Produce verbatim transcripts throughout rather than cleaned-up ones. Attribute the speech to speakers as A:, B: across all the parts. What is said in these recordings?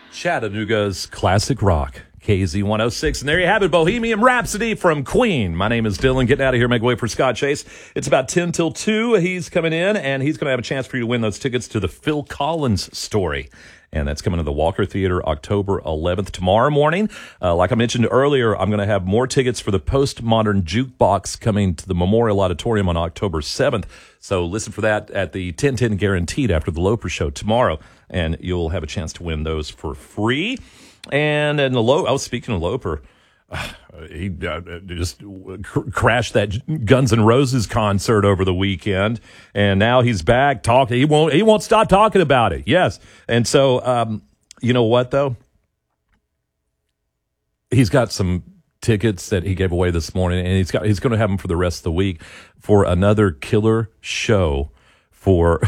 A: Chattanooga's classic rock, K Z one oh six. And there you have it, Bohemian Rhapsody from Queen. My name is Dylan. Getting out of here, make way for Scott Chase. It's about ten till two. He's coming in, and he's going to have a chance for you to win those tickets to the Phil Collins story. And that's coming to the Walker Theater October eleventh, tomorrow morning. Uh, like I mentioned earlier, I'm going to have more tickets for the Postmodern Jukebox coming to the Memorial Auditorium on October seventh. So listen for that at the ten ten Guaranteed after the Loper Show tomorrow, and you'll have a chance to win those for free. And in the Lo- I was speaking of Loper. Uh, he uh, just cr- crashed that Guns N' Roses concert over the weekend, and now he's back talking. He won't. He won't stop talking about it. Yes, and so um, you know what though? He's got some tickets that he gave away this morning, and he's got. He's going to have them for the rest of the week for another killer show for.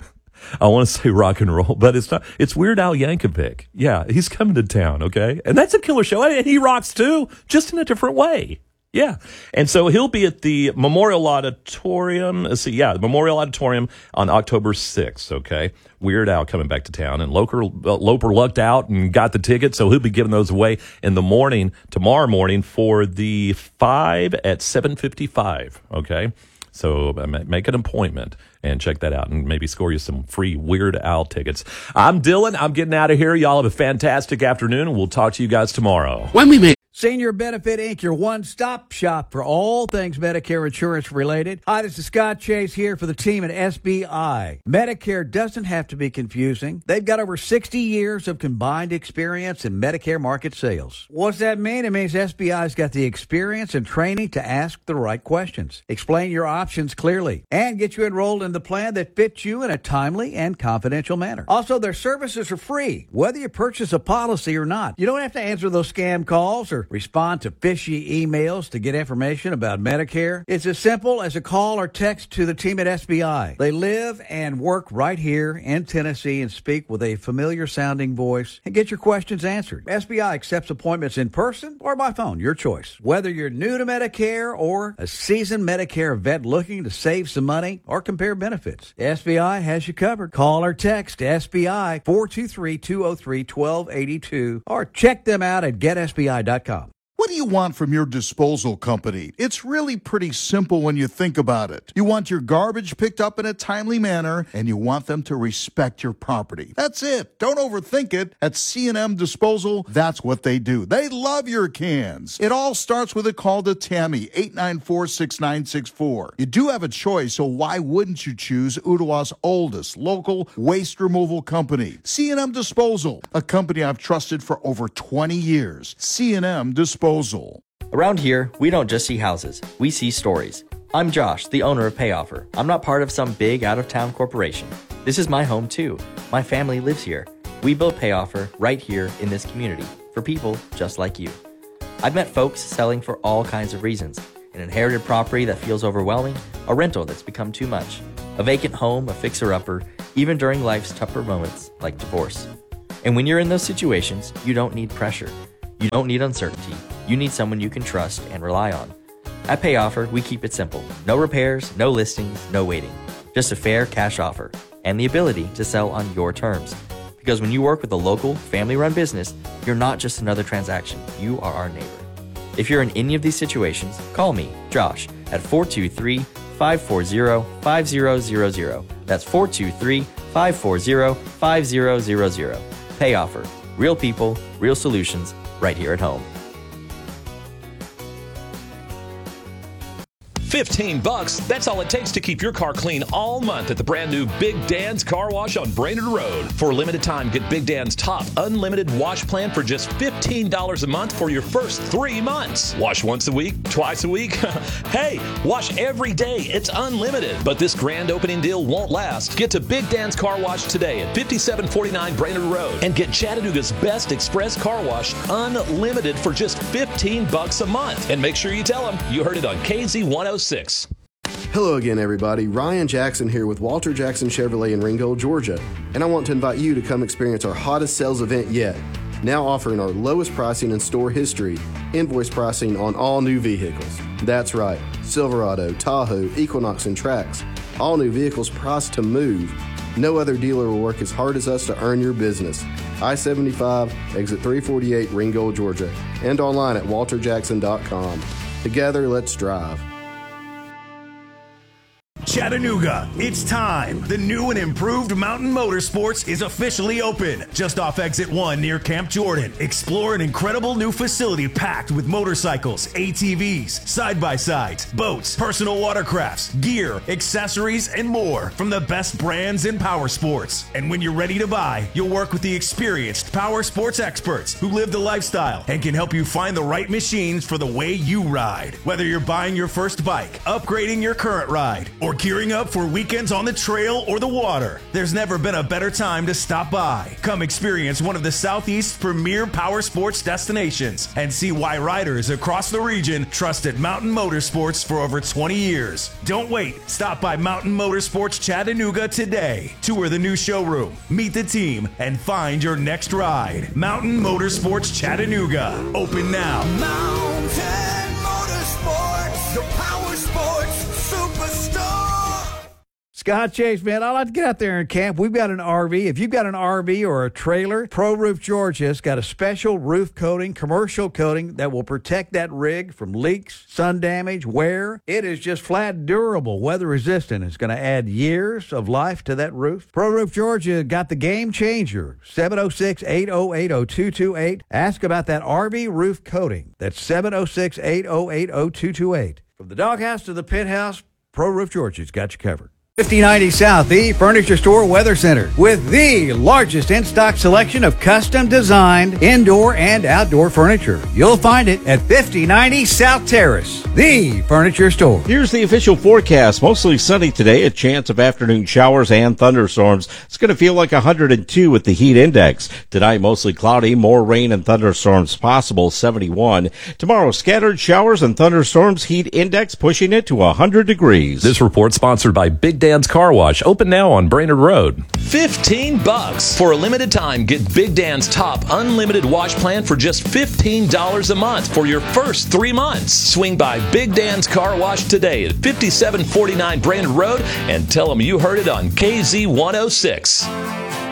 A: I want to say rock and roll, but it's not. It's Weird Al Yankovic. Yeah, he's coming to town, okay? And that's a killer show. And he rocks too, just in a different way. Yeah. And so he'll be at the Memorial Auditorium. Let's see, yeah, the Memorial Auditorium on October sixth, okay? Weird Al coming back to town. And Loper, uh, Loper lucked out and got the tickets, so he'll be giving those away in the morning, tomorrow morning, for the five at seven fifty-five, okay? So make an appointment and check that out and maybe score you some free Weird Al tickets. I'm Dylan. I'm getting out of here. Y'all have a fantastic afternoon, and we'll talk to you guys tomorrow.
B: When we make Senior Benefit Incorporated, your one-stop shop for all things Medicare insurance related. Hi, this is Scott Chase here for the team at S B I. Medicare doesn't have to be confusing. They've got over sixty years of combined experience in Medicare market sales. What's that mean? It means S B I's got the experience and training to ask the right questions, explain your options clearly, and get you enrolled in the plan that fits you in a timely and confidential manner. Also, their services are free, whether you purchase a policy or not. You don't have to answer those scam calls or respond to fishy emails to get information about Medicare. It's as simple as a call or text to the team at S B I. They live and work right here in Tennessee and speak with a familiar sounding voice and get your questions answered. S B I accepts appointments in person or by phone, your choice. Whether you're new to Medicare or a seasoned Medicare vet looking to save some money or compare benefits, S B I has you covered. Call or text S B I four two three, two oh three, one two eight two or check them out at get S B I dot com.
C: What do you want from your disposal company? It's really pretty simple when you think about it. You want your garbage picked up in a timely manner, and you want them to respect your property. That's it. Don't overthink it. At C and M Disposal, that's what they do. They love your cans. It all starts with a call to Tammy, eight nine four, six nine six four. You do have a choice, so why wouldn't you choose Ottawa's oldest local waste removal company? C and M Disposal, a company I've trusted for over twenty years. C and M Disposal.
D: Around here, we don't just see houses, we see stories. I'm Josh, the owner of PayOffer. I'm not part of some big out-of-town corporation. This is my home too. My family lives here. We built PayOffer right here in this community for people just like you. I've met folks selling for all kinds of reasons. An inherited property that feels overwhelming, a rental that's become too much, a vacant home, a fixer-upper, even during life's tougher moments like divorce. And when you're in those situations, you don't need pressure. You don't need uncertainty. You need someone you can trust and rely on. At PayOffer, we keep it simple. No repairs, no listings, no waiting. Just a fair cash offer and the ability to sell on your terms. Because when you work with a local, family-run business, you're not just another transaction. You are our neighbor. If you're in any of these situations, call me, Josh, at four two three, five four zero, five zero zero zero. That's four two three, five four zero, five zero zero zero. PayOffer. Real people, real solutions, right here at home.
A: fifteen bucks, that's all it takes to keep your car clean all month at the brand new Big Dan's Car Wash on Brainerd Road. For a limited time, get Big Dan's top unlimited wash plan for just fifteen dollars a month for your first three months. Wash once a week, twice a week. Hey, wash every day. It's unlimited. But this grand opening deal won't last. Get to Big Dan's Car Wash today at fifty-seven forty-nine Brainerd Road and get Chattanooga's best express car wash unlimited for just fifteen bucks a month. And make sure you tell them you heard it on K Z one oh six.
E: Hello again, everybody. Ryan Jackson here with Walter Jackson Chevrolet in Ringgold, Georgia. And I want to invite you to come experience our hottest sales event yet. Now offering our lowest pricing in store history, invoice pricing on all new vehicles. That's right, Silverado, Tahoe, Equinox, and Trax. All new vehicles priced to move. No other dealer will work as hard as us to earn your business. I seventy-five, exit three forty-eight, Ringgold, Georgia, and online at walter jackson dot com. Together, let's drive.
F: Chattanooga, it's time. The new and improved Mountain Motorsports is officially open. Just off exit one near Camp Jordan. Explore an incredible new facility packed with motorcycles, A T Vs, side-by-sides, boats, personal watercrafts, gear, accessories, and more from the best brands in power sports. And when you're ready to buy, you'll work with the experienced power sports experts who live the lifestyle and can help you find the right machines for the way you ride. Whether you're buying your first bike, upgrading your current ride, or gearing up for weekends on the trail or the water, there's never been a better time to stop by. Come experience one of the Southeast's premier power sports destinations and see why riders across the region trusted Mountain Motorsports for over twenty years. Don't wait. Stop by Mountain Motorsports Chattanooga today. Tour the new showroom, meet the team, and find your next ride. Mountain Motorsports Chattanooga. Open now.
G: Mountain Motorsports, the power sports superstar.
B: Scott Chase, man, I like to get out there and camp. We've got an R V. If you've got an R V or a trailer, Pro Roof Georgia's got a special roof coating, commercial coating that will protect that rig from leaks, sun damage, wear. It is just flat durable, weather resistant. It's going to add years of life to that roof. Pro Roof Georgia got the game changer. seven oh six, eight oh eight, oh two two eight. Ask about that R V roof coating. That's seven oh six, eight oh eight, oh two two eight. From the doghouse to the pit house, Pro Roof Georgia's got you covered. fifty ninety South, the Furniture Store Weather Center, with the largest in-stock selection of custom-designed indoor and outdoor furniture. You'll find it at fifty ninety South Terrace, the Furniture Store.
H: Here's the official forecast. Mostly sunny today, a chance of afternoon showers and thunderstorms. It's going to feel like one hundred two with the heat index. Tonight, mostly cloudy, more rain and thunderstorms possible, seventy-one. Tomorrow, scattered showers and thunderstorms, heat index pushing it to one hundred degrees.
A: This report sponsored by Big Dan's Car Wash, open now on Brainerd Road.
I: fifteen bucks. For a limited time, get Big Dan's top unlimited wash plan for just fifteen dollars a month for your first three months. Swing by Big Dan's Car Wash today at fifty-seven forty-nine Brainerd Road and tell them you heard it on K Z one oh six.